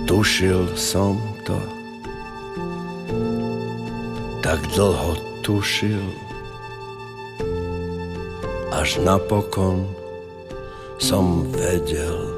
Tušil som to, tak dlho tušil, až napokon som vedel.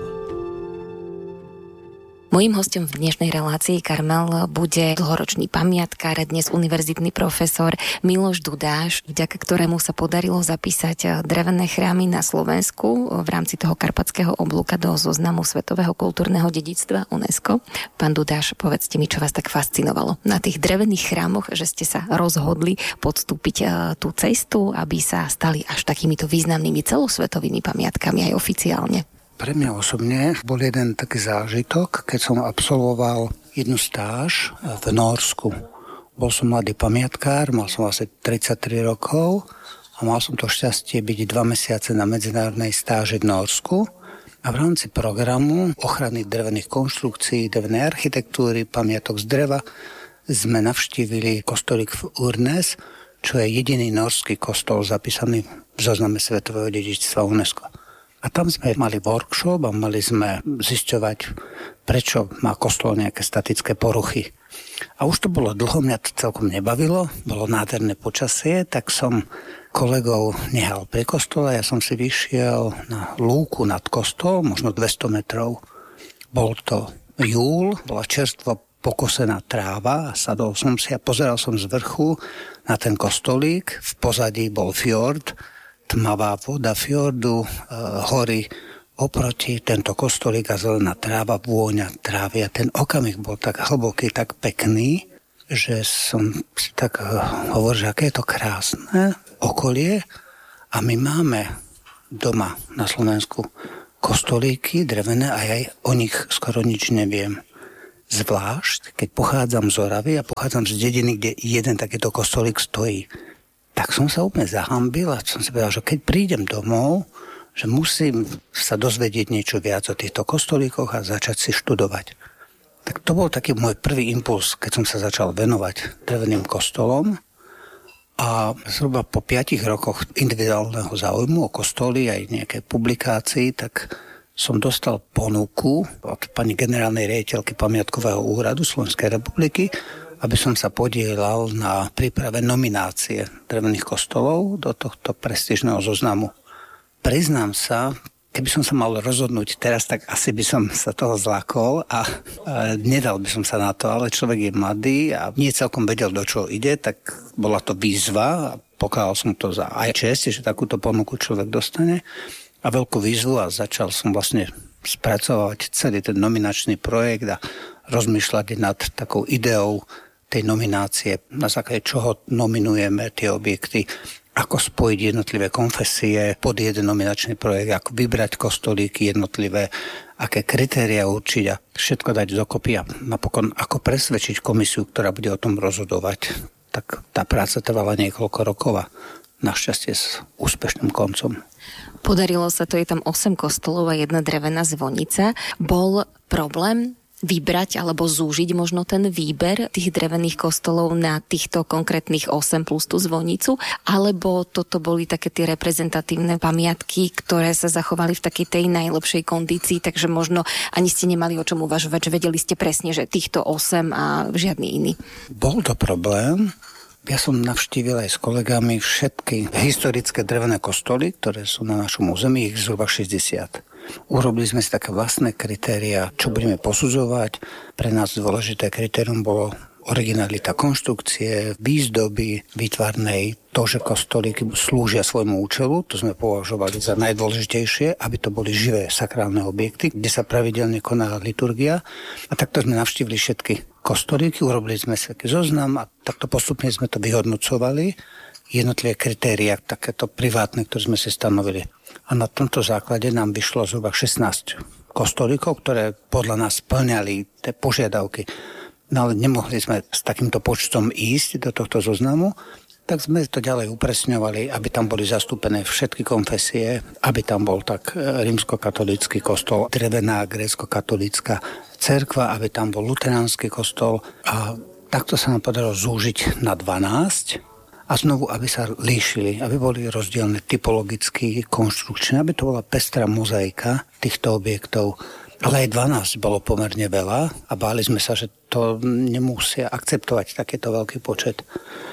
Mojím hosťom v dnešnej relácii, Karmel, bude dlhoročný pamiatkár, dnes univerzitný profesor Miloš Dudáš, vďaka ktorému sa podarilo zapísať drevené chrámy na Slovensku v rámci toho karpatského oblúka do zoznamu Svetového kultúrneho dedičstva UNESCO. Pán Dudáš, povedzte mi, čo vás tak fascinovalo na tých drevených chrámoch, že ste sa rozhodli podstúpiť tú cestu, aby sa stali až takýmito významnými celosvetovými pamiatkami aj oficiálne. Pre mňa osobne bol jeden taký zážitok, keď som absolvoval jednu stáž v Norsku. Bol som mladý pamiatkár, mal som asi 33 rokov a mal som to šťastie byť 2 mesiace na medzinárodnej stáži v Norsku. A v rámci programu ochrany drevených konštrukcií, drevenej architektúry, pamiatok z dreva sme navštívili kostolík v Urnes, čo je jediný norský kostol zapísaný v zozname Svetového dedičstva UNESCO. A tam sme mali workshop a mali sme zisťovať, prečo má kostol nejaké statické poruchy. A už to bolo dlho, mňa to celkom nebavilo, bolo nádherné počasie, tak som kolegov nehal pri kostole, ja som si vyšiel na lúku nad kostol, možno 200 metrov. Bol to júl, bola čerstvo pokosená tráva a sadol som si a pozeral som z vrchu na ten kostolík, v pozadí bol fjord, tmavá voda fjordu, hory, oproti tento kostolík a zelená tráva, vôňa trávy. A ten okamih bol tak hlboký, tak pekný, že som si tak hovoril, že aké je to krásne okolie. A my máme doma na Slovensku kostolíky drevené a ja o nich skoro nič neviem. Zvlášť, keď pochádzam z Oravy a pochádzam z dediny, kde jeden takýto kostolík stojí. Tak som sa úplne zahambil a som si povedal, že keď prídem domov, že musím sa dozvedieť niečo viac o týchto kostolíkoch a začať si študovať. Tak to bol taký môj prvý impuls, keď som sa začal venovať dreveným kostolom. A zhruba po 5 rokoch individuálneho záujmu o kostoly aj nejakej publikácii, tak som dostal ponuku od pani generálnej riaditeľky Pamiatkového úradu Slovenskej republiky, aby som sa podielal na príprave nominácie drevených kostolov do tohto prestížneho zoznamu. Priznám sa, keby som sa mal rozhodnúť teraz, tak asi by som sa toho zlákol a nedal by som sa na to, ale človek je mladý a nie celkom vedel, do čoho ide, tak bola to výzva a pokladal som to za aj čest, že takúto ponuku človek dostane a veľkú výzvu a začal som vlastne spracovať celý ten nominačný projekt a rozmýšľať nad takou ideou tej nominácie, na základe čoho nominujeme tie objekty, ako spojiť jednotlivé konfesie pod jeden nominačný projekt, ako vybrať kostolíky jednotlivé, aké kritéria určiť a všetko dať dokopy a napokon ako presvedčiť komisiu, ktorá bude o tom rozhodovať. Tak tá práca trvala niekoľko rokov a našťastie s úspešným koncom. Podarilo sa to, je tam 8 kostolov a 1 drevená zvonica. Bol problém vybrať alebo zúžiť možno ten výber tých drevených kostolov na týchto konkrétnych 8 plus tú zvonicu, alebo toto boli také tie reprezentatívne pamiatky, ktoré sa zachovali v takej tej najlepšej kondícii, takže možno ani ste nemali o čom uvažovať, že vedeli ste presne, že týchto 8 a žiadny iný. Bol to problém. Ja som navštívil aj s kolegami všetky historické drevené kostoly, ktoré sú na našom území, ich zhruba 60. Urobili sme si také vlastné kritéria, čo budeme posudzovať. Pre nás dôležité kritérium bolo originalita konštrukcie, výzdoby výtvarnej, to, že kostolíky slúžia svojmu účelu, to sme považovali za najdôležitejšie, aby to boli živé sakrálne objekty, kde sa pravidelne koná liturgia. A takto sme navštívili všetky kostolíky, urobili sme si taký zoznam a takto postupne sme to vyhodnocovali. Jednotlivé kritéria, takéto privátne, ktoré sme si stanovili. A na tomto základe nám vyšlo zhruba 16 kostolíkov, ktoré podľa nás splňali tie požiadavky. No ale nemohli sme s takýmto počtom ísť do tohto zoznamu, tak sme to ďalej upresňovali, aby tam boli zastúpené všetky konfesie, aby tam bol tak rímskokatolícky kostol, drevená grécko-katolícka cerkva, aby tam bol luteránsky kostol a takto sa nám podarilo zúžiť na 12 a znovu, aby sa líšili, aby boli rozdielne typologicky, konštrukčne, aby to bola pestrá mozaika týchto objektov. Ale aj 12 bolo pomerne veľa a báli sme sa, že to nemusia akceptovať takéto veľký počet.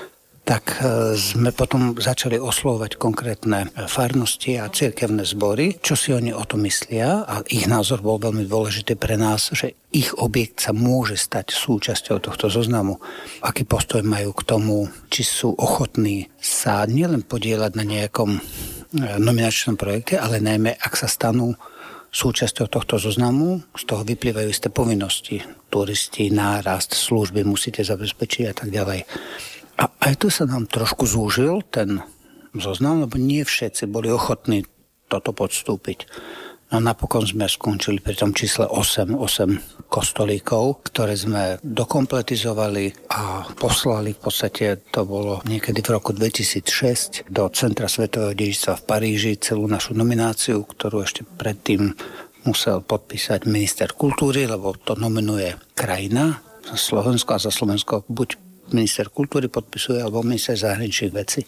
Tak sme potom začali oslovovať konkrétne farnosti a cirkevné zbory, čo si oni o tom myslia, a ich názor bol veľmi dôležitý pre nás, že ich objekt sa môže stať súčasťou tohto zoznamu. Aký postoj majú k tomu, či sú ochotní sa nielen podieľať na nejakom nominačnom projekte, ale najmä ak sa stanú súčasťou tohto zoznamu, z toho vyplývajú isté povinnosti. Turisti, nárast, služby musíte zabezpečiť a tak ďalej. A aj tu sa nám trošku zúžil ten zoznam, lebo nie všetci boli ochotní toto podstúpiť. No napokon sme skončili pri tom čísle 8 kostolíkov, ktoré sme dokompletizovali a poslali, v podstate to bolo niekedy v roku 2006, do Centra svetového dedičstva v Paríži celú našu nomináciu, ktorú ešte predtým musel podpísať minister kultúry, lebo to nominuje krajina, Slovensko, a za Slovensko buď minister kultúry podpisuje, alebo minister zahraničných vecí.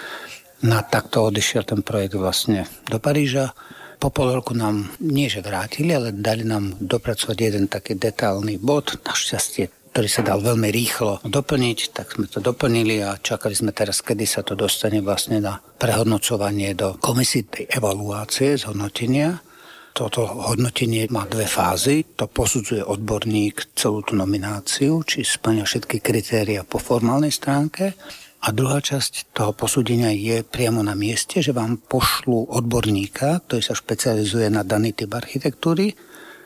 No takto odišiel ten projekt vlastne do Paríža. Po pol roku nám nie že vrátili, ale dali nám dopracovať jeden taký detailný bod, našťastie, ktorý sa dal veľmi rýchlo doplniť, tak sme to doplnili a čakali sme teraz, kedy sa to dostane vlastne na prehodnocovanie do komisie tej evaluácie, zhodnotenia. Toto hodnotenie má 2 fázy. To posudzuje odborník celú tú nomináciu, či splňa všetky kritéria po formálnej stránke. A druhá časť toho posúdenia je priamo na mieste, že vám pošlú odborníka, ktorý sa špecializuje na daný typ architektúry,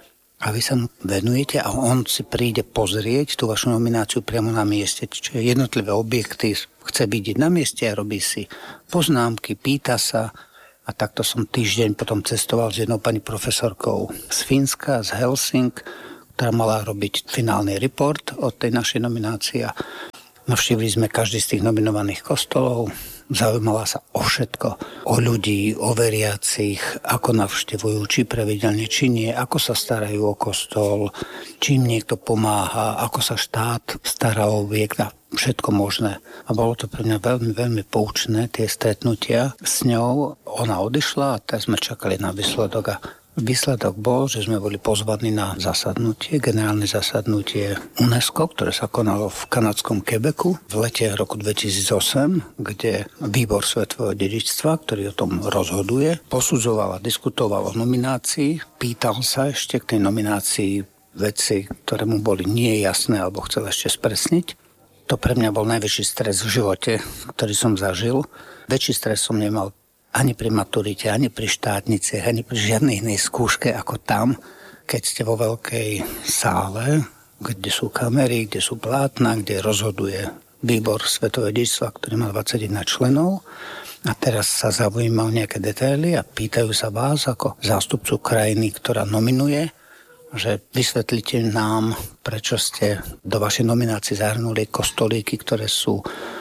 a vy sa mu venujete a on si príde pozrieť tú vašu nomináciu priamo na mieste. Čiže jednotlivé objekty chce vidieť na mieste a robí si poznámky, pýta sa. A takto som týždeň potom cestoval s jednou pani profesorkou z Fínska, z Helsing, ktorá mala robiť finálny report od tej našej nominácie. Navštívili sme každý z tých nominovaných kostolov, zaujímala sa o všetko, o ľudí, o veriacich, ako navštevujú, či pravidelne, či nie, ako sa starajú o kostol, či im niekto pomáha, ako sa štát stará o objekt a všetko možné. A bolo to pre mňa veľmi, veľmi poučné, tie stretnutia s ňou. Ona odišla a teraz sme čakali na výsledok a výsledok bol, že sme boli pozvaní na zasadnutie, generálne zasadnutie UNESCO, ktoré sa konalo v kanadskom Quebecu v lete roku 2008, kde výbor svetového dedičstva, ktorý o tom rozhoduje, posudzoval a diskutoval o nominácii, pýtal sa ešte k tej nominácii veci, ktoré mu boli nie jasné alebo chcel ešte spresniť. To pre mňa bol najväčší stres v živote, ktorý som zažil. Väčší stres som nemal ani pri maturite, ani pri štátnici, ani pri žiadnej inej skúške ako tam, keď ste vo veľkej sále, kde sú kamery, kde sú plátna, kde rozhoduje výbor svetového dedičstva, ktorý má 21 členov. A teraz sa zaujíma o nejaké detaily a pýtajú sa vás ako zástupcu krajiny, ktorá nominuje, že vysvetlíte nám, prečo ste do vašej nominácie zahrnuli kostolíky, ktoré sú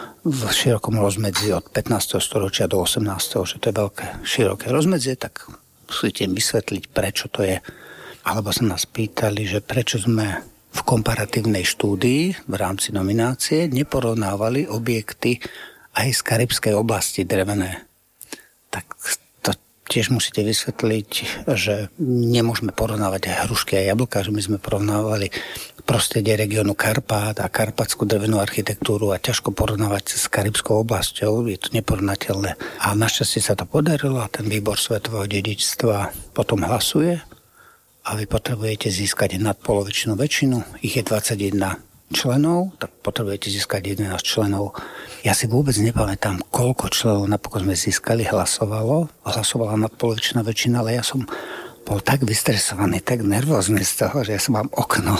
v širokom rozmedzi od 15. storočia do 18. že to je veľké, široké rozmedzie, tak musíte vysvetliť, prečo to je. Alebo sa nás pýtali, že prečo sme v komparatívnej štúdii v rámci nominácie neporovnávali objekty aj z karibskej oblasti drevené. Tak to tiež musíte vysvetliť, že nemôžeme porovnávať aj hrušky a jablká, že my sme porovnávali prostredie regiónu Karpát a karpatskú drevenú architektúru a ťažko porovnávať s karibskou oblasťou, je to neporovnateľné. A našťastie sa to podarilo a ten výbor svetového dedičstva potom hlasuje a vy potrebujete získať nadpolovičnú väčšinu, ich je 21 členov, tak potrebujete získať 11 členov. Ja si vôbec nepamätám, koľko členov napokon sme získali, hlasovala nadpolovičná väčšina, ale ja som bol tak vystresovaný, tak nervózny z toho, že ja som mám okno.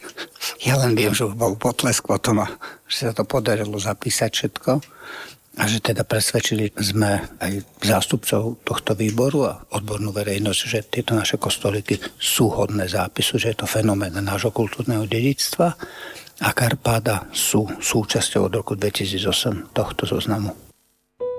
Ja len viem, že už bol potlesk potom a že sa to podarilo zapísať všetko a že teda presvedčili sme aj zástupcov tohto výboru a odbornú verejnosť, že tieto naše kostolíky sú hodné zápisu, že je to fenomén nášho kultúrneho dedičstva a Karpáda sú súčasťou od roku 2008 tohto zoznamu.